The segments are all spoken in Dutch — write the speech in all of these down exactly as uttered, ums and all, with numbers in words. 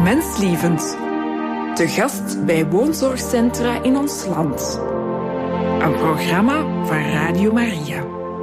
Menslievend. Te gast bij woonzorgcentra in ons land. Een programma van Radio Maria.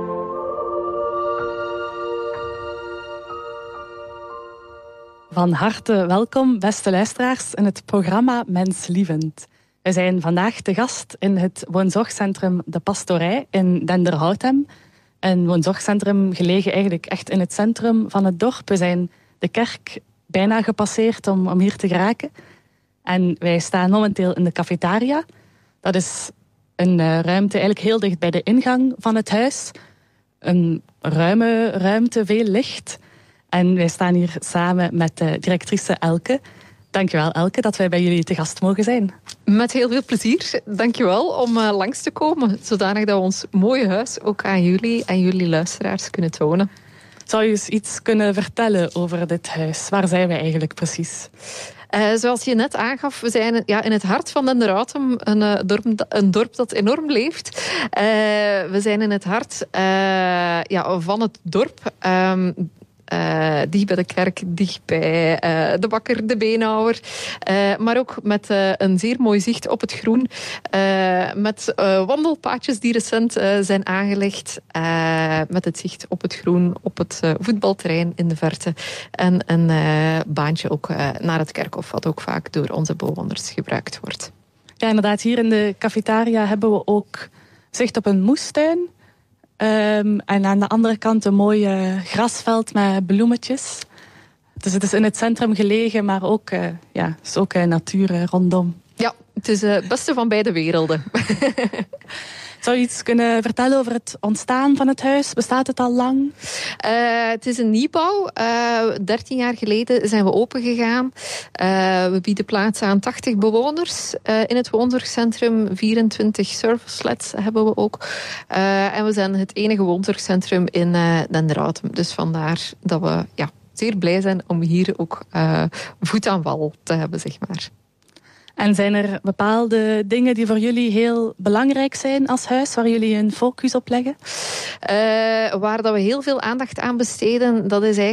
Van harte welkom, beste luisteraars, in het programma Menslievend. We zijn vandaag te gast in het woonzorgcentrum De Pastorij in Denderhoutem. Een woonzorgcentrum gelegen eigenlijk echt in het centrum van het dorp. We zijn de kerk bijna gepasseerd om, om hier te geraken. En wij staan momenteel in de cafetaria. Dat is een uh, ruimte eigenlijk heel dicht bij de ingang van het huis. Een ruime ruimte, veel licht. En wij staan hier samen met de directrice Elke. Dankjewel Elke dat wij bij jullie te gast mogen zijn. Met heel veel plezier. Dankjewel om uh, langs te komen. Zodanig dat we ons mooie huis ook aan jullie en jullie luisteraars kunnen tonen. Zou je eens iets kunnen vertellen over dit huis? Waar zijn wij eigenlijk precies? Uh, zoals je net aangaf, we zijn ja, in het hart van Denderhoutem, een, uh, dorp, een dorp dat enorm leeft. Uh, we zijn in het hart uh, ja, van het dorp. Um, Uh, dicht bij de kerk, dicht bij uh, de bakker, de beenhouwer. Uh, maar ook met uh, een zeer mooi zicht op het groen. Uh, met uh, wandelpaadjes die recent uh, zijn aangelegd. Uh, met het zicht op het groen, op het uh, voetbalterrein in de verte. En een uh, baantje ook uh, naar het kerkhof, wat ook vaak door onze bewoners gebruikt wordt. Ja, inderdaad. Hier in de cafetaria hebben we ook zicht op een moestuin. Um, en aan de andere kant een mooi uh, grasveld met bloemetjes. Dus het is in het centrum gelegen, maar ook, uh, ja, het is ook uh, natuur uh, rondom. Ja, het is uh, het beste van beide werelden. Zou je iets kunnen vertellen over het ontstaan van het huis? Bestaat het al lang? Uh, het is een nieuwbouw. dertien uh, jaar geleden zijn we opengegaan. Uh, we bieden plaats aan tachtig bewoners uh, in het woonzorgcentrum. vierentwintig service flats hebben we ook. Uh, en we zijn het enige woonzorgcentrum in uh, Denderhoutem. Dus vandaar dat we ja, zeer blij zijn om hier ook uh, voet aan wal te hebben, zeg maar. En zijn er bepaalde dingen die voor jullie heel belangrijk zijn als huis, waar jullie een focus op leggen? Uh, waar dat we heel veel aandacht aan besteden, dat is eigenlijk